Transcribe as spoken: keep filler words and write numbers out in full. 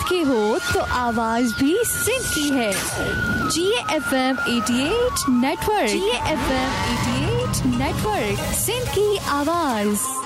के हो तो आवाज भी सिंध की है। जी एफ एम अठासी नेटवर्क। जी एफ एम अठासी नेटवर्क, सिंध की आवाज।